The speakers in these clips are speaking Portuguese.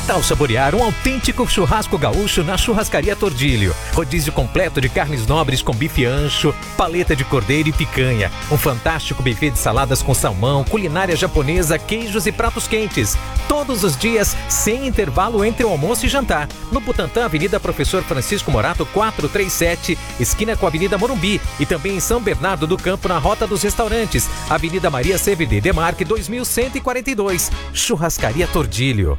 tal saborear um autêntico churrasco gaúcho na Churrascaria Tordilho? Rodízio completo de carnes nobres com bife ancho, paleta de cordeiro e picanha. Um fantástico buffet de saladas com salmão, culinária japonesa, queijos e pratos quentes. Todos os dias, sem intervalo entre o almoço e jantar. No Butantã, Avenida Professor Francisco Morato 437, esquina com a Avenida Morumbi. E também em São Bernardo do Campo, na Rota dos Restaurantes, Avenida Maria CVD Demarque 2142. Churrascaria Tordilho.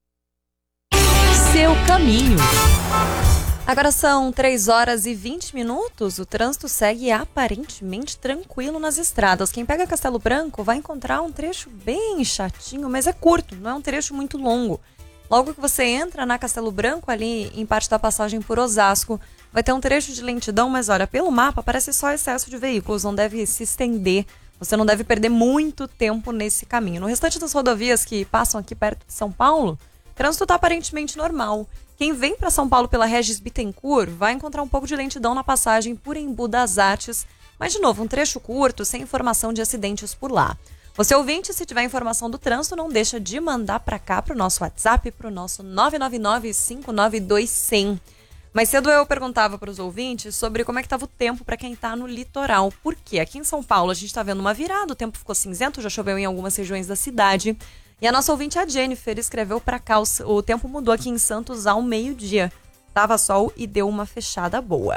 Seu caminho. Agora são 3h20. O trânsito segue aparentemente tranquilo nas estradas. Quem pega Castelo Branco vai encontrar um trecho bem chatinho, mas é curto, não é um trecho muito longo. Logo que você entra na Castelo Branco, ali em parte da passagem por Osasco, vai ter um trecho de lentidão, mas olha, pelo mapa parece só excesso de veículos, não deve se estender. Você não deve perder muito tempo nesse caminho. No restante das rodovias que passam aqui perto de São Paulo, o trânsito está aparentemente normal. Quem vem para São Paulo pela Regis Bittencourt vai encontrar um pouco de lentidão na passagem por Embu das Artes, mas de novo, um trecho curto, sem informação de acidentes por lá. Você ouvinte, se tiver informação do trânsito, não deixa de mandar para cá, para o nosso WhatsApp, para o nosso 999-592-100. Mais cedo eu perguntava para os ouvintes sobre como é que estava o tempo para quem está no litoral. Por quê? Aqui em São Paulo a gente está vendo uma virada, o tempo ficou cinzento, já choveu em algumas regiões da cidade. E a nossa ouvinte, a Jennifer, escreveu para cá, o tempo mudou aqui em Santos ao meio-dia. Tava sol e deu uma fechada boa.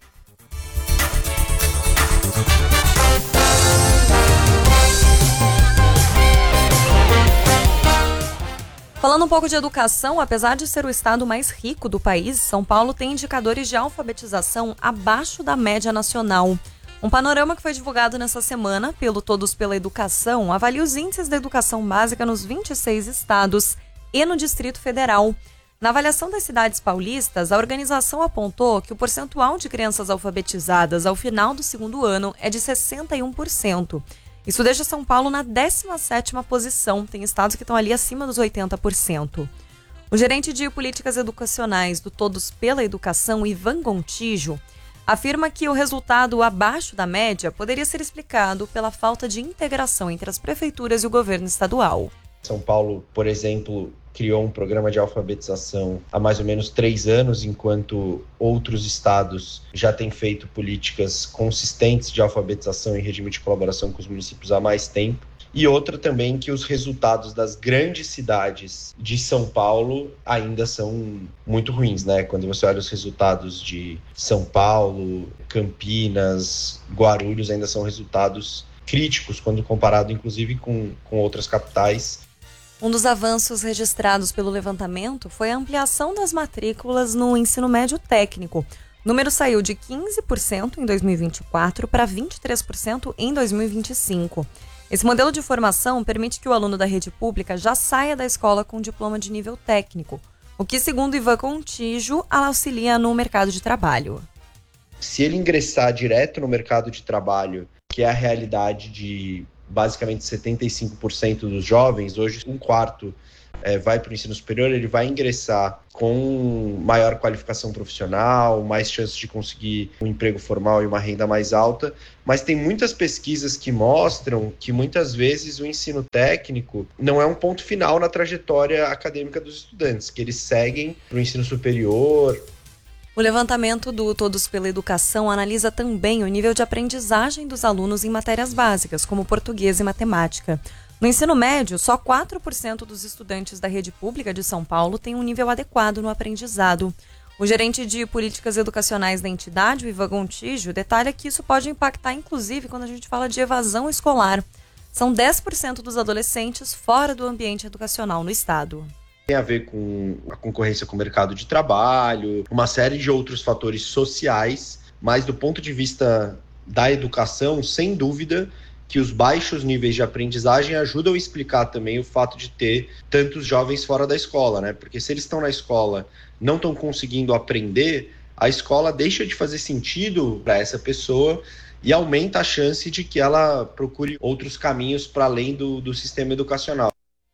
Falando um pouco de educação, apesar de ser o estado mais rico do país, São Paulo tem indicadores de alfabetização abaixo da média nacional. Um panorama que foi divulgado nessa semana pelo Todos pela Educação avalia os índices da educação básica nos 26 estados e no Distrito Federal. Na avaliação das cidades paulistas, a organização apontou que o percentual de crianças alfabetizadas ao final do segundo ano é de 61%. Isso deixa São Paulo na 17ª posição. Tem estados que estão ali acima dos 80%. O gerente de políticas educacionais do Todos pela Educação, Ivan Gontijo, afirma que o resultado abaixo da média poderia ser explicado pela falta de integração entre as prefeituras e o governo estadual. São Paulo, por exemplo, criou um programa de alfabetização há mais ou menos 3 anos, enquanto outros estados já têm feito políticas consistentes de alfabetização em regime de colaboração com os municípios há mais tempo. E outra também que os resultados das grandes cidades de São Paulo ainda são muito ruins, né? Quando você olha os resultados de São Paulo, Campinas, Guarulhos, ainda são resultados críticos quando comparado inclusive com outras capitais. Um dos avanços registrados pelo levantamento foi a ampliação das matrículas no ensino médio técnico. O número saiu de 15% em 2024 para 23% em 2025. Esse modelo de formação permite que o aluno da rede pública já saia da escola com diploma de nível técnico, o que, segundo Ivan Contígio, auxilia no mercado de trabalho. Se ele ingressar direto no mercado de trabalho, que é a realidade de basicamente 75% dos jovens, hoje 1/4 vai para o ensino superior, ele vai ingressar com maior qualificação profissional, mais chances de conseguir um emprego formal e uma renda mais alta, mas tem muitas pesquisas que mostram que muitas vezes o ensino técnico não é um ponto final na trajetória acadêmica dos estudantes, que eles seguem para o ensino superior. O levantamento do Todos pela Educação analisa também o nível de aprendizagem dos alunos em matérias básicas, como português e matemática. No ensino médio, só 4% dos estudantes da rede pública de São Paulo têm um nível adequado no aprendizado. O gerente de políticas educacionais da entidade, o Ivan Gontijo, detalha que isso pode impactar, inclusive, quando a gente fala de evasão escolar. São 10% dos adolescentes fora do ambiente educacional no estado. Tem a ver com a concorrência com o mercado de trabalho, uma série de outros fatores sociais, mas do ponto de vista da educação, sem dúvida, que os baixos níveis de aprendizagem ajudam a explicar também o fato de ter tantos jovens fora da escola, né? Porque se eles estão na escola, não estão conseguindo aprender, a escola deixa de fazer sentido para essa pessoa e aumenta a chance de que ela procure outros caminhos para além do sistema educacional.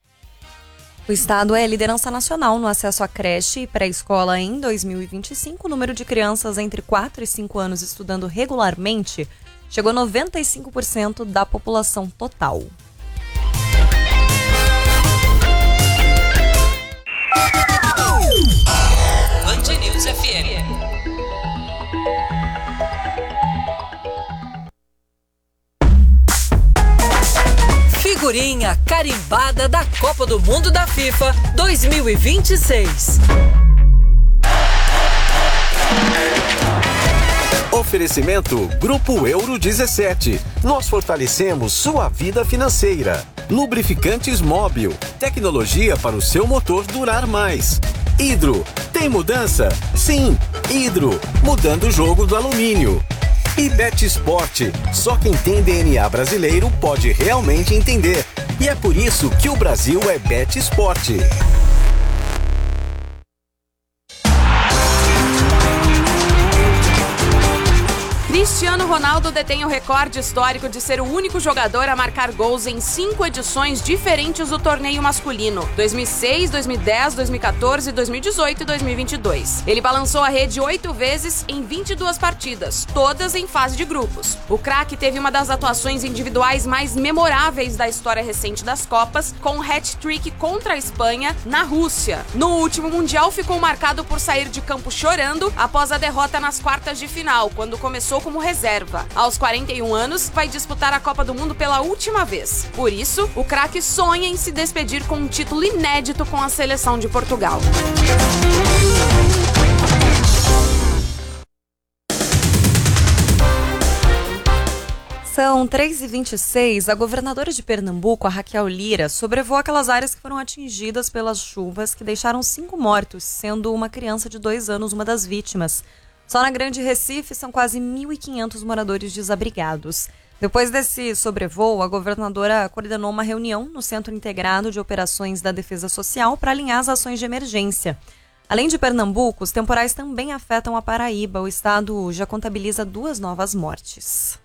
O estado é liderança nacional no acesso à creche e pré-escola em 2025. O número de crianças entre 4 e 5 anos estudando regularmente chegou a 95% da população total. Vaguinha carimbada da Copa do Mundo da FIFA 2026. Oferecimento Grupo Euro 17. Nós fortalecemos sua vida financeira. Lubrificantes Móbil. Tecnologia para o seu motor durar mais. Hidro. Tem mudança? Sim. Hidro. Mudando o jogo do alumínio. E Bet Sport. Só quem tem DNA brasileiro pode realmente entender. E é por isso que o Brasil é Bet Sport. Cristiano Ronaldo detém o recorde histórico de ser o único jogador a marcar gols em 5 edições diferentes do torneio masculino: 2006, 2010, 2014, 2018 e 2022. Ele balançou a rede 8 vezes em 22 partidas, todas em fase de grupos. O craque teve uma das atuações individuais mais memoráveis da história recente das Copas, com um hat-trick contra a Espanha na Rússia. No último Mundial, ficou marcado por sair de campo chorando após a derrota nas quartas de final, quando começou como reserva. Aos 41 anos, vai disputar a Copa do Mundo pela última vez. Por isso, o craque sonha em se despedir com um título inédito com a seleção de Portugal. São 3h26, a governadora de Pernambuco, a Raquel Lira, sobrevoou aquelas áreas que foram atingidas pelas chuvas que deixaram 5 mortos, sendo uma criança de 2 anos uma das vítimas. Só na Grande Recife são quase 1.500 moradores desabrigados. Depois desse sobrevoo, a governadora coordenou uma reunião no Centro Integrado de Operações da Defesa Social para alinhar as ações de emergência. Além de Pernambuco, os temporais também afetam a Paraíba. O estado já contabiliza 2 novas mortes.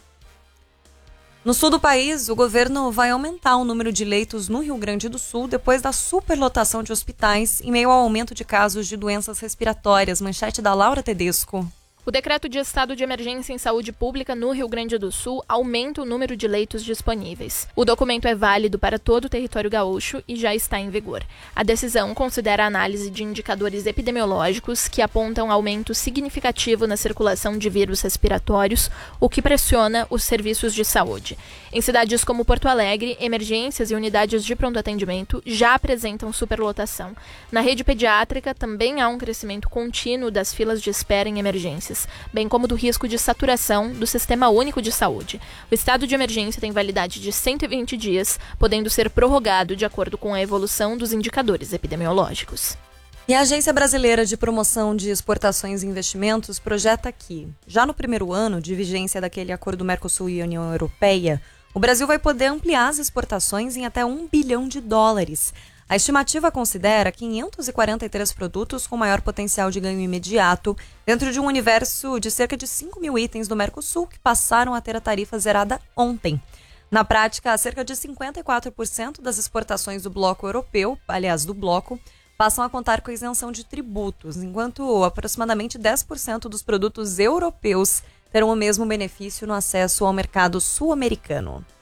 No sul do país, o governo vai aumentar o número de leitos no Rio Grande do Sul depois da superlotação de hospitais em meio ao aumento de casos de doenças respiratórias. Manchete da Laura Tedesco. O decreto de estado de emergência em saúde pública no Rio Grande do Sul aumenta o número de leitos disponíveis. O documento é válido para todo o território gaúcho e já está em vigor. A decisão considera a análise de indicadores epidemiológicos que apontam aumento significativo na circulação de vírus respiratórios, o que pressiona os serviços de saúde. Em cidades como Porto Alegre, emergências e unidades de pronto atendimento já apresentam superlotação. Na rede pediátrica também há um crescimento contínuo das filas de espera em emergências, bem como do risco de saturação do Sistema Único de Saúde. O estado de emergência tem validade de 120 dias, podendo ser prorrogado de acordo com a evolução dos indicadores epidemiológicos. E a Agência Brasileira de Promoção de Exportações e Investimentos projeta que, já no primeiro ano de vigência daquele acordo Mercosul e União Europeia, o Brasil vai poder ampliar as exportações em até $1 bilhão. A estimativa considera 543 produtos com maior potencial de ganho imediato, dentro de um universo de cerca de 5 mil itens do Mercosul que passaram a ter a tarifa zerada ontem. Na prática, cerca de 54% das exportações do bloco europeu, aliás, do bloco, passam a contar com a isenção de tributos, enquanto aproximadamente 10% dos produtos europeus terão o mesmo benefício no acesso ao mercado sul-americano.